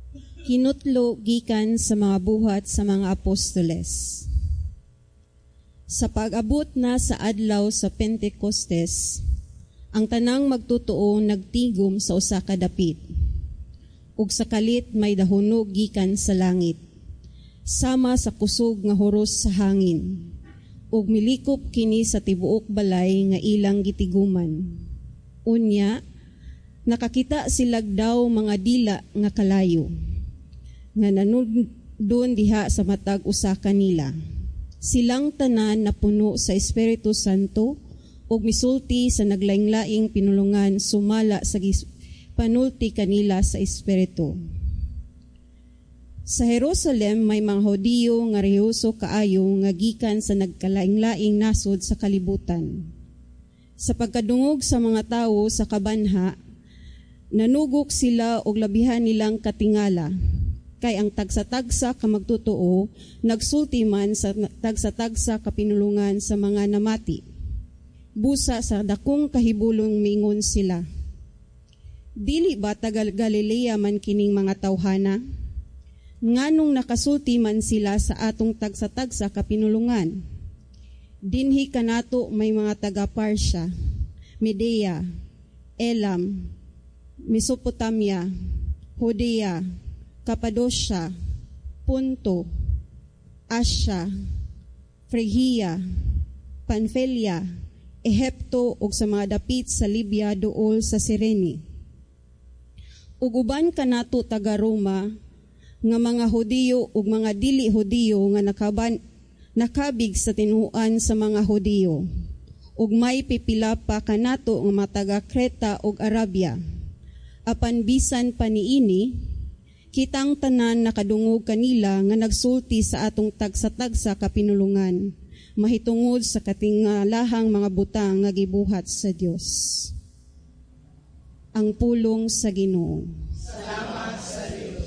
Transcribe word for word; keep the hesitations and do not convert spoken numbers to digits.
Hinutlo gikan sa mga buhat sa mga apostoles. Sa pag-abot na sa adlaw sa Pentecostes, ang tanang magtotoo nagtigom sa usa ka dapit. Ug sa kalit may dahunog gikan sa langit, sama sa kusog nga huros sa hangin. Ug milikop kini sa tibuok balay nga ilang gitiguman. Unya, nakakita silag daw mga dila nga kalayo, nga nanudon diha sa matag usa kanila. Silang tanan na puno sa Espiritu Santo ug misulti sa naglaing-laing pinulungan sumala sa panulti kanila sa Espiritu. Sa Jerusalem may mga Hudiyo nga rehuso kaayo nga gikan sa nagkalaing-laing nasod sa kalibutan. Sa pagkadungog sa mga tawo sa kabanha, nanugok sila og labihan nilang katingala. Kay ang tagsa-tagsa ka magtotoo, nagsulti man sa tagsa-tagsa ka pinulungan sa mga namati. Busa sa dakong kahibulong mingon sila. Dili ba tagal Galilea man kining mga tawhana? Nganong nakasulti man sila sa atong tagsa-tagsa ka pinulungan? Dinhi kanato may mga taga-Parsya, Medea, Elam, Mesopotamia, Judea, Cappadocia, Punto, Asia, Phrygia, Pamphylia, Ehipto ug sa mga dapit sa Libya duol sa Cyrene. Ug uban kanato taga Roma nga mga Hudiyo ug mga dili Hudiyo nga nakaban nakabig sa tinuan sa mga Hudiyo. Ug may pipila pa kanato nga mga taga Creta ug Arabia. Apan bisan pa niini, kitang tanan nakadungog kanila nga nagsulti sa atong tagsa-tagsa kapinulungan, mahitungod sa katingalahang mga butang nga gibuhat sa Dios. Ang pulong sa Ginoo.